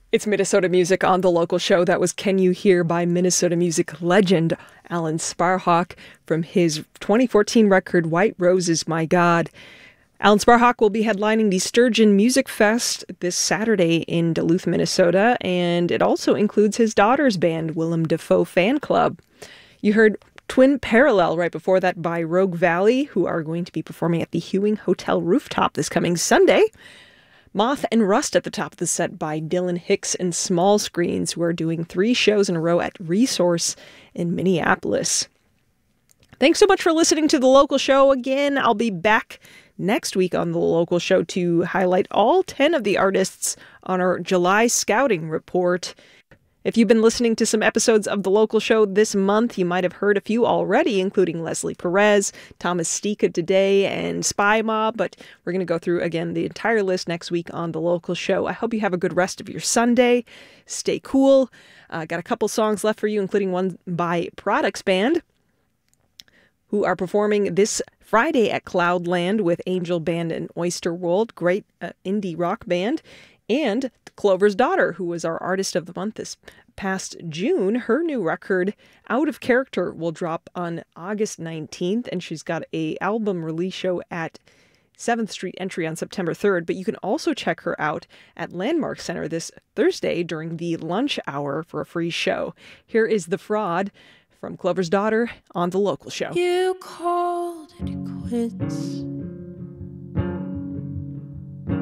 It's Minnesota Music on the local show. That was Can You Hear by Minnesota music legend Alan Sparhawk from his 2014 record White Roses, My God. Alan Sparhawk will be headlining the Sturgeon Music Fest this Saturday in Duluth, Minnesota, and it also includes his daughter's band, Willem Dafoe Fan Club. You heard Twin Parallel right before that by Rogue Valley, who are going to be performing at the Hewing Hotel Rooftop this coming Sunday. Moth and Rust at the top of the set by Dylan Hicks and Small Screens, who are doing 3 shows in a row at Resource in Minneapolis. Thanks so much for listening to The Local Show. Again, I'll be back next week on The Local Show to highlight all 10 of the artists on our July Scouting Report. If you've been listening to some episodes of The Local Show this month, you might have heard a few already, including Leslie Perez, Thomas Stika today, and Spy Mob, but we're going to go through, again, the entire list next week on The Local Show. I hope you have a good rest of your Sunday. Stay cool. Got a couple songs left for you, including one by Products Band, who are performing this Friday at Cloudland with Angel Band and Oyster World, great indie rock band, and Clover's Daughter, who was our Artist of the Month this past June. Her new record, Out of Character, will drop on August 19th, and she's got a album release show at 7th Street Entry on September 3rd, but you can also check her out at Landmark Center this Thursday during the lunch hour for a free show. Here is The Fraud from Clover's Daughter on The Local Show. You called it quits.